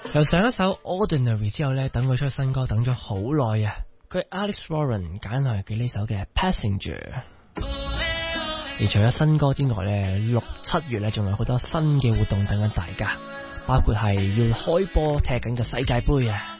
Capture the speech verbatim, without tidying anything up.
由上一首 Ordinary 之後咧，等佢出新歌等咗好耐啊！佢 Alex Warren 揀嚟嘅呢首嘅 Passenger。而除咗新歌之外咧，六七月咧仲有好多新嘅活動等緊大家，包括係要開波踢緊嘅世界盃啊！